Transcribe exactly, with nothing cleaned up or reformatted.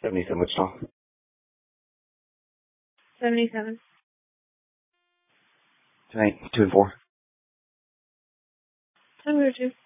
seventy-seven Wichita. seventy-seven. Tonight, two and four. Number two.